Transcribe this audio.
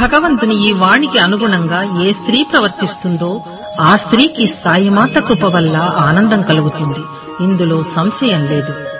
భగవంతుని ఈ వాణికి అనుగుణంగా ఏ స్త్రీ ప్రవర్తిస్తుందో ఆ స్త్రీకి సాయిమాత కృప వల్ల ఆనందం కలుగుతుంది. ఇందులో సంశయం లేదు.